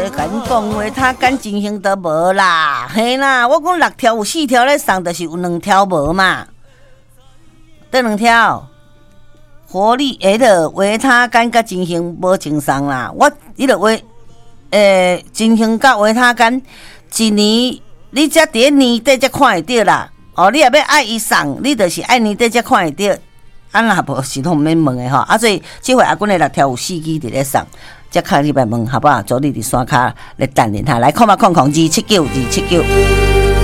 甲恁讲话，他干情形都无啦，嘿啦，我讲6条有4条咧送，就是有2条无嘛，这2条。活力维他干甲金星无正常啦，我金星甲维他干一年你才伫年底才看会到啦。哦，你也要爱伊送，你就是爱年底才看会到。啊，若无是拢免问的吼。啊，所以这回阿君的6条有4支伫咧送，才靠你来问好不好？昨日伫山骹来等恁哈，来看嘛，279。